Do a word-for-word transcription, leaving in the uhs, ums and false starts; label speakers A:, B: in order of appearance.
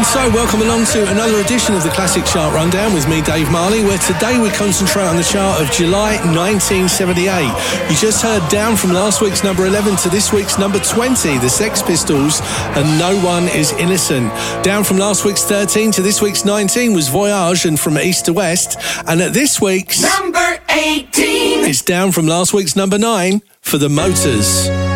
A: So welcome along to another edition of the Classic Chart Rundown with me, Dave Marley, where today we concentrate on the chart of July nineteen seventy-eight. You just heard down from last week's number eleven to this week's number twenty, the Sex Pistols and No One Is Innocent. Down from last week's thirteen to this week's nineteen was Voyage and From East to West. And at this week's
B: number eighteen,
A: it's down from last week's number nine for The Motors.